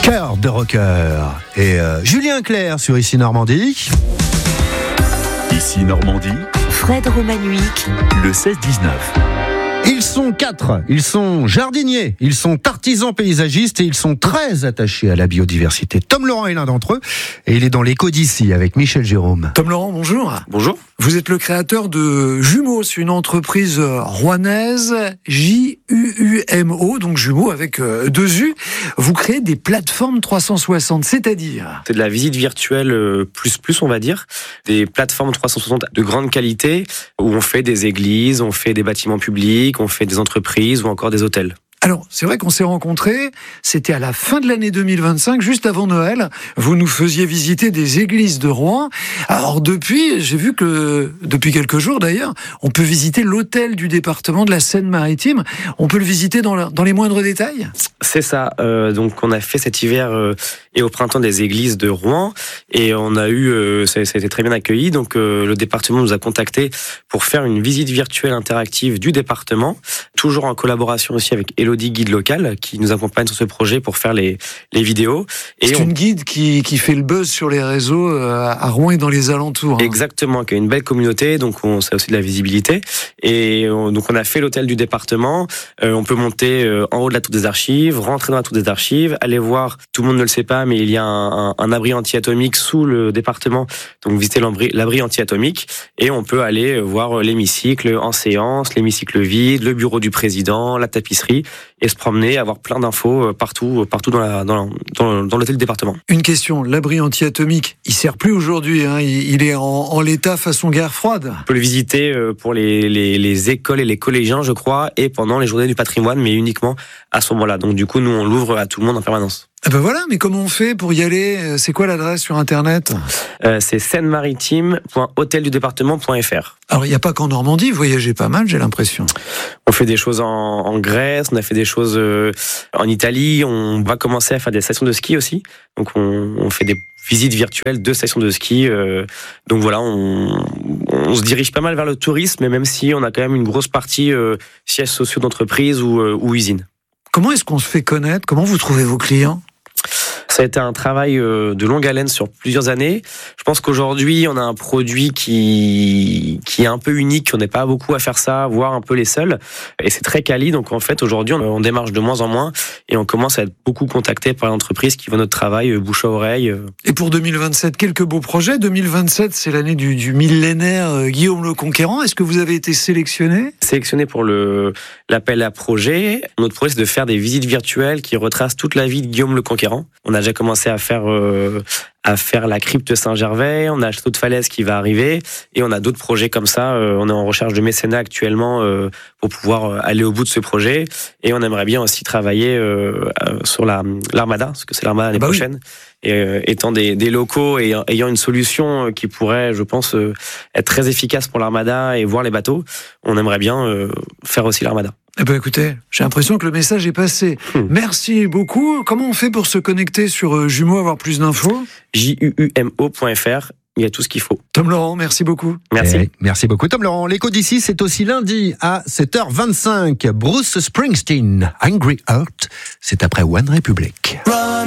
Cœur de rocker. Et Julien Clerc sur Ici Normandie. Ici Normandie, Fred Romanovic, le 16-19. Ils sont 4, ils sont jardiniers, ils sont artisans paysagistes et ils sont très attachés à la biodiversité. Tom Laurent est l'un d'entre eux et il est dans l'écho d'ici avec Michel Jérôme. Tom Laurent, bonjour. Bonjour. Vous êtes le créateur de Jumeaux, c'est une entreprise rouennaise, Juumo, donc jumeaux avec 2 U. Vous créez des plateformes 360, c'est-à-dire ? C'est de la visite virtuelle plus, on va dire. Des plateformes 360 de grande qualité où on fait des églises, on fait des bâtiments publics, on fait des entreprises ou encore des hôtels. Alors, c'est vrai qu'on s'est rencontrés, c'était à la fin de l'année 2025, juste avant Noël. Vous nous faisiez visiter des églises de Rouen. Alors depuis, j'ai vu que, depuis quelques jours d'ailleurs, on peut visiter l'hôtel du département de la Seine-Maritime. On peut le visiter dans les moindres détails ? C'est ça. Donc, on a fait cet hiver et au printemps des églises de Rouen. Et on a eu, ça a été très bien accueilli. Donc, le département nous a contactés pour faire une visite virtuelle interactive du département. Toujours en collaboration aussi avec Elodie, guide locale, qui nous accompagne sur ce projet pour faire les vidéos. Et c'est une guide qui fait le buzz sur les réseaux à Rouen et dans les alentours. Exactement, qui a une belle communauté, donc ça a aussi de la visibilité. Et donc on a fait l'hôtel du département. On peut monter en haut de la tour des archives, rentrer dans la tour des archives, aller voir, tout le monde ne le sait pas, mais il y a un abri anti-atomique sous le département, donc visiter l'abri anti-atomique. Et on peut aller voir l'hémicycle en séance, l'hémicycle vide, le bureau du président, la tapisserie, et se promener, avoir plein d'infos partout dans l'hôtel du département. Une question, l'abri anti-atomique, il sert plus aujourd'hui, hein, il est en l'état façon guerre froide. On peut le visiter pour les écoles et les collégiens, je crois, et pendant les journées du patrimoine, mais uniquement à ce moment-là. Donc du coup, nous, on l'ouvre à tout le monde en permanence. Ah ben voilà, mais comment on fait pour y aller ? C'est quoi l'adresse sur Internet ? C'est seine-maritime.hoteldudépartement.fr. Alors, il n'y a pas qu'en Normandie, vous voyagez pas mal, j'ai l'impression. On fait des choses en Grèce, on a fait des choses en Italie, on va commencer à faire des stations de ski aussi. Donc, on fait des visites virtuelles de stations de ski. Donc voilà, on se dirige pas mal vers le tourisme, même si on a quand même une grosse partie sièges sociaux d'entreprise ou usines. Comment est-ce qu'on se fait connaître ? Comment vous trouvez vos clients ? Ça a été un travail de longue haleine sur plusieurs années. Je pense qu'aujourd'hui, on a un produit qui est un peu unique. On n'est pas beaucoup à faire ça, voire un peu les seuls. Et c'est très quali. Donc en fait, aujourd'hui, on démarche de moins en moins et on commence à être beaucoup contacté par l'entreprise qui voit notre travail bouche à oreille. Et pour 2027, quelques beaux projets. 2027, c'est l'année du millénaire Guillaume le Conquérant. Est-ce que vous avez été sélectionné ? Sélectionné pour l'appel à projet. Notre projet, c'est de faire des visites virtuelles qui retracent toute la vie de Guillaume le Conquérant. On a déjà commencé à faire la crypte Saint-Gervais, on a Château de Falaise qui va arriver, et on a d'autres projets comme ça. On est en recherche de mécénat actuellement pour pouvoir aller au bout de ce projet, et on aimerait bien aussi travailler sur l'Armada, parce que c'est l'Armada l'année prochaine. Oui. Et étant des locaux et ayant une solution qui pourrait, je pense, être très efficace pour l'Armada et voir les bateaux, on aimerait bien faire aussi l'Armada. Eh ben écoutez, j'ai l'impression que le message est passé. Merci beaucoup. Comment on fait pour se connecter sur Jumeaux, avoir plus d'infos ? Juumo.fr, il y a tout ce qu'il faut. Tom Laurent, merci beaucoup. Merci. Merci beaucoup Tom Laurent. L'écho d'ici, c'est aussi lundi à 7h25. Bruce Springsteen, Angry Heart, c'est après One Republic.